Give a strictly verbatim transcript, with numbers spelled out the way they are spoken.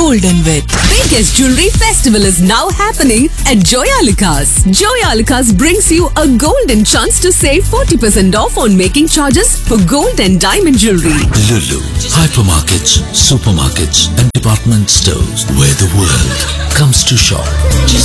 golden with. Biggest jewelry festival is now happening at Joyalukas. Joyalukas brings you a golden chance to save forty percent off on making charges for gold and diamond jewelry. Lulu, hypermarkets, supermarkets and department stores where the world comes to shop.